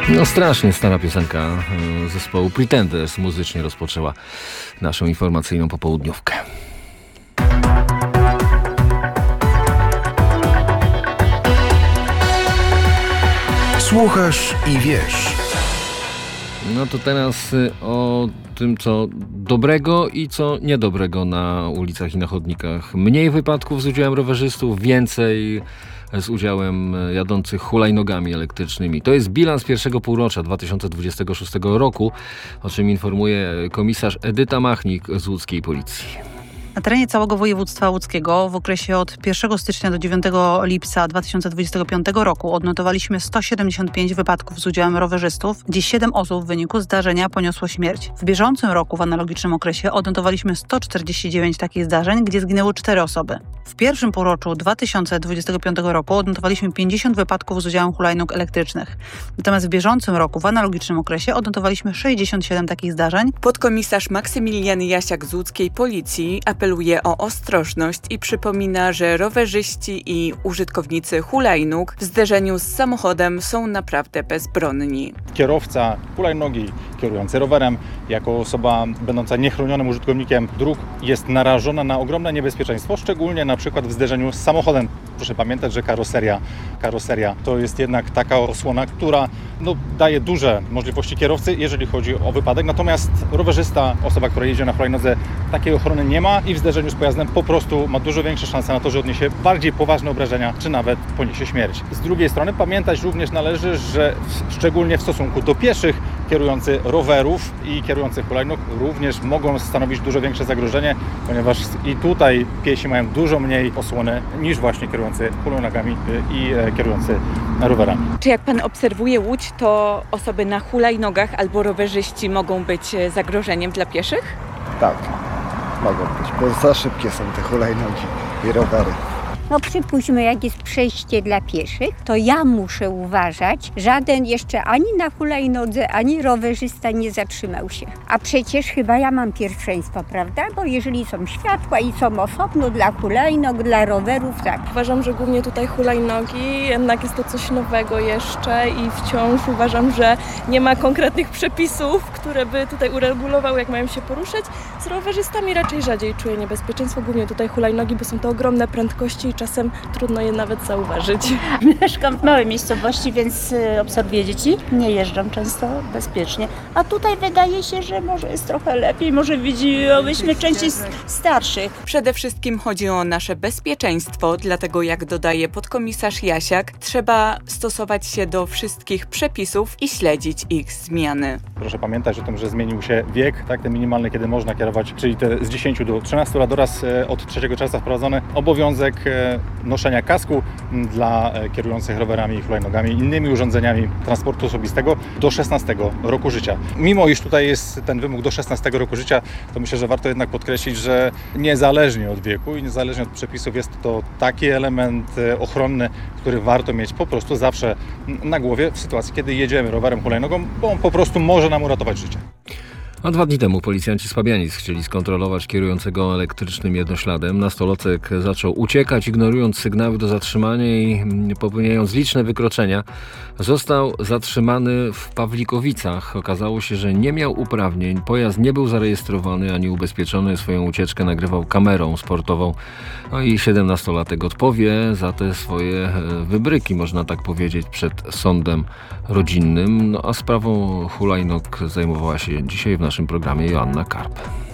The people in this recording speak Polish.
No strasznie stara piosenka zespołu Pretenders muzycznie rozpoczęła naszą informacyjną popołudniówkę. Słuchasz i wiesz. No to teraz o tym, co dobrego i co niedobrego na ulicach i na chodnikach. Mniej wypadków z udziałem rowerzystów, więcej z udziałem jadących hulajnogami elektrycznymi. To jest bilans pierwszego półrocza 2026 roku, o czym informuje komisarz Edyta Machnik z łódzkiej policji. Na terenie całego województwa łódzkiego w okresie od 1 stycznia do 9 lipca 2025 roku odnotowaliśmy 175 wypadków z udziałem rowerzystów, gdzie 7 osób w wyniku zdarzenia poniosło śmierć. W bieżącym roku w analogicznym okresie odnotowaliśmy 149 takich zdarzeń, gdzie zginęły 4 osoby. W pierwszym półroczu 2025 roku odnotowaliśmy 50 wypadków z udziałem hulajnóg elektrycznych. Natomiast w bieżącym roku w analogicznym okresie odnotowaliśmy 67 takich zdarzeń. Podkomisarz Maksymilian Jasiak z łódzkiej policji apeluje o ostrożność i przypomina, że rowerzyści i użytkownicy hulajnóg w zderzeniu z samochodem są naprawdę bezbronni. Kierowca hulajnogi kierujący rowerem jako osoba będąca niechronionym użytkownikiem dróg jest narażona na ogromne niebezpieczeństwo, szczególnie na przykład w zderzeniu z samochodem. Proszę pamiętać, że karoseria to jest jednak taka osłona, która daje duże możliwości kierowcy, jeżeli chodzi o wypadek. Natomiast rowerzysta, osoba, która jedzie na hulajnodze, takiej ochrony nie ma i w zderzeniu z pojazdem po prostu ma dużo większe szanse na to, że odniesie bardziej poważne obrażenia, czy nawet poniesie śmierć. Z drugiej strony pamiętać również należy, że szczególnie w stosunku do pieszych, kierujący rowerów i kierujący hulajnóg również mogą stanowić dużo większe zagrożenie, ponieważ i tutaj piesi mają dużo mniej osłony niż właśnie kierujący hulajnogami i kierujący rowerami. Czy jak pan obserwuje Łódź, to osoby na hulajnogach albo rowerzyści mogą być zagrożeniem dla pieszych? Tak, mogą być, bo za szybkie są te hulajnogi i rowery. No przypuśćmy, jak jest przejście dla pieszych, to ja muszę uważać, żaden jeszcze ani na hulajnodze, ani rowerzysta nie zatrzymał się. A przecież chyba ja mam pierwszeństwo, prawda? Bo jeżeli są światła i są osobno dla hulajnog, dla rowerów, tak. Uważam, że głównie tutaj hulajnogi, jednak jest to coś nowego jeszcze i wciąż uważam, że nie ma konkretnych przepisów, które by tutaj uregulowały, jak mają się poruszać. Z rowerzystami raczej rzadziej czuję niebezpieczeństwo, głównie tutaj hulajnogi, bo są to ogromne prędkości i czasem trudno je nawet zauważyć. Mieszkam w małej miejscowości, więc obserwuję dzieci. Nie jeżdżą często bezpiecznie. A tutaj wydaje się, że może jest trochę lepiej, może widziałyśmy częściej starszych. Przede wszystkim chodzi o nasze bezpieczeństwo, dlatego jak dodaje podkomisarz Jasiak, trzeba stosować się do wszystkich przepisów i śledzić ich zmiany. Proszę pamiętać o tym, że zmienił się wiek, tak, ten minimalny, kiedy można kierować, czyli z 10 do 13 lat oraz od 3 czerwca wprowadzony obowiązek noszenia kasku dla kierujących rowerami i hulajnogami, innymi urządzeniami transportu osobistego do 16 roku życia. Mimo iż tutaj jest ten wymóg do 16 roku życia, to myślę, że warto jednak podkreślić, że niezależnie od wieku i niezależnie od przepisów jest to taki element ochronny, który warto mieć po prostu zawsze na głowie w sytuacji, kiedy jedziemy rowerem, hulajnogą, bo on po prostu może nam uratować życie. A 2 dni temu policjanci z Pabianic chcieli skontrolować kierującego elektrycznym jednośladem. Nastolatek zaczął uciekać, ignorując sygnały do zatrzymania i popełniając liczne wykroczenia. Został zatrzymany w Pawlikowicach. Okazało się, że nie miał uprawnień, pojazd nie był zarejestrowany ani ubezpieczony. Swoją ucieczkę nagrywał kamerą sportową. No i 17-latek odpowie za te swoje wybryki, można tak powiedzieć, przed sądem rodzinnym. No a sprawą hulajnóg zajmowała się dzisiaj w naszym programie Joanna Karp.